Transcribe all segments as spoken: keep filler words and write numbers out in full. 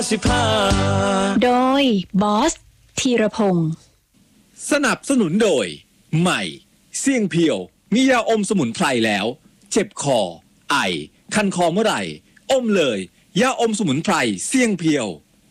สิบห้าโดยบอสธีรพงศ์สนับสนุนโดยใหม่เสี่ยงเพียวมียาอมสมุนไพรแล้วเจ็บคอไอคันคอเมื่อไหร่อมเลยยาอมสมุนไพรเสี่ยงเพียว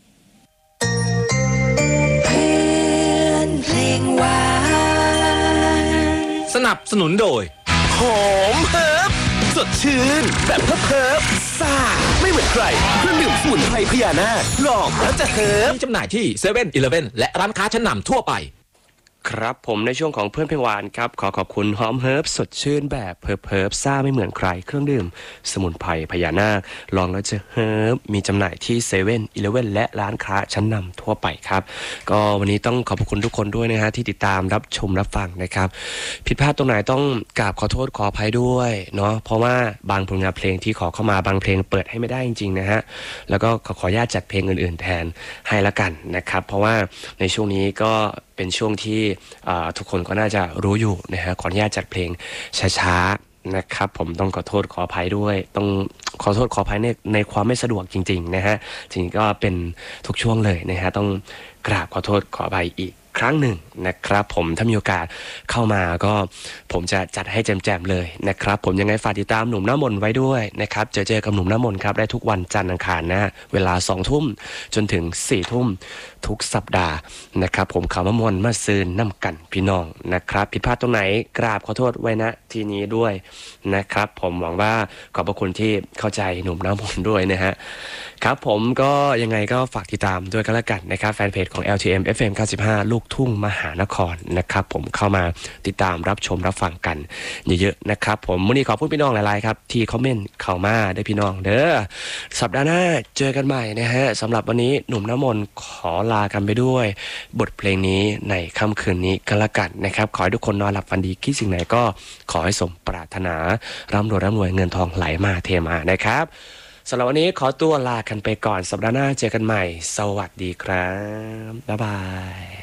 เพลงหวานสนับสนุนโดยหอมเฮิร์บสดชื่นแบบเฮิร์บเฮิร์บซ่าไม่เหมือนใครเครื่องดื่มสมุนไพรพญานาคลองแล้วจะเฮิร์บมีจำหน่ายที่เซเว่นอีเลฟเว่นและร้านค้าชั้นนำทั่วไปครับผมในช่วงของเพื่อนเพลงหวานครับขอขอบคุณหอมเฮิร์บสดชื่นแบบเฮิร์บเฮิร์บซ่าไม่เหมือนใครเครื่องดื่มสมุนไพรพญานาคลองแล้วจะเฮิร์บมีจำหน่ายที่เซเว่นอีเลฟเว่นและร้านค้าชั้นนำทั่วไปครับก็วันนี้ต้องขอบคุณทุกคนด้วยนะฮะที่ติดตามรับชมรับฟังนะครับผิดพลาดตรงไหนต้องกราบขอโทษขออภัยด้วยเนาะเพราะว่าบางผลงานเพลงที่ขอเข้ามาบางเพลงเปิดให้ไม่ได้จริงๆนะฮะแล้วก็ขอขออนุญาตจัดเพลงอื่นๆแทนให้ละกันนะครับเพราะว่าในช่วงนี้ก็เป็นช่วงที่ทุกคนก็น่าจะรู้อยู่นะฮะขออนุญาตจัดเพลงช้าๆนะครับผมต้องขอโทษขออภัยด้วยต้องขอโทษขออภัยในในความไม่สะดวกจริงๆนะฮะจริงก็เป็นทุกช่วงเลยนะฮะต้องกราบขอโทษขออภัยอีกครั้งหนึ่งนะครับผมถ้ามีโอกาสเข้ามาก็ผมจะจัดให้แจมๆเลยนะครับผมยังไงฝากติดตามหนุ่มหน้ามนต์ไว้ด้วยนะครับเจอเจอกับหนุ่มหน้ามนต์ครับได้ทุกวันจันทร์อังคารนะเวลาสองทุ่มจนถึงสี่ทุ่มทุกสัปดาห์นะครับผมข่าวมะมนมาซื้อน้ำกันพี่น้องนะครับผิดพลาดตรงไหนกราบขอโทษไว้ณทีนี้ด้วยนะครับผมหวังว่าขอบพระคุณที่เข้าใจหนุ่มหน้ามนต์ด้วยนะฮะครับผมก็ยังไงก็ฝากติดตามด้วยกันละกันนะครับแฟนเพจของ แอล ที เอ็ม เอฟ เอ็ม เก้าสิบห้า ลูกทุ่งมหานครนะครับผมเข้ามาติดตามรับชมรับฟังกันเยอะๆนะครับผมวันนี้ขอบคุณพี่น้องหลายๆครับที่คอมเมนต์เข้ามาได้พี่น้องเด้อสัปดาห์หน้าเจอกันใหม่นะฮะสำหรับวันนี้หนุ่มน้ำมนต์ขอลากันไปด้วยบทเพลงนี้ในค่ำคืนนี้กันละกันนะครับขอให้ทุกคนนอนหลับฝันดีคิดสิ่งไหนก็ขอให้สมปรารถนาร่ำรวยร่ำรวยเงินทองไหลมาเทมานะครับสำหรับวันนี้ขอตัวลากันไปก่อนสัปดาห์หน้าเจอกันใหม่สวัสดีครับบ๊ายบาย